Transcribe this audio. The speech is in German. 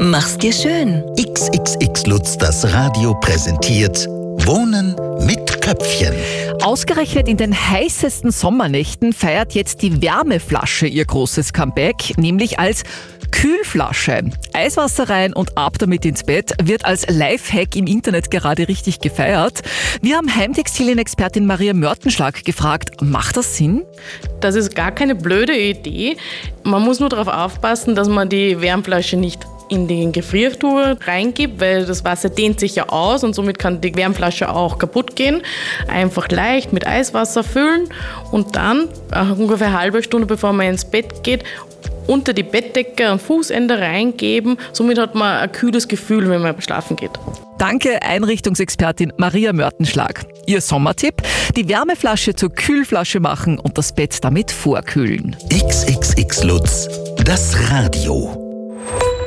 Mach's dir schön. XXX Lutz, das Radio präsentiert Wohnen mit Köpfchen. Ausgerechnet in den heißesten Sommernächten feiert jetzt die Wärmeflasche ihr großes Comeback, nämlich als Kühlflasche. Eiswasser rein und ab damit ins Bett wird als Lifehack im Internet gerade richtig gefeiert. Wir haben Heimtextilien-Expertin Maria Mörtenschlag gefragt, macht das Sinn? Das ist gar keine blöde Idee. Man muss nur darauf aufpassen, dass man die Wärmflasche nicht in die Gefriertruhe reingibt, weil das Wasser dehnt sich ja aus und somit kann die Wärmflasche auch kaputt gehen. Einfach leicht mit Eiswasser füllen und dann ungefähr eine halbe Stunde bevor man ins Bett geht, unter die Bettdecke ein Fußende reingeben. Somit hat man ein kühles Gefühl, wenn man schlafen geht. Danke, Einrichtungsexpertin Maria Mörtenschlag. Ihr Sommertipp? Die Wärmeflasche zur Kühlflasche machen und das Bett damit vorkühlen. XXX Lutz, das Radio.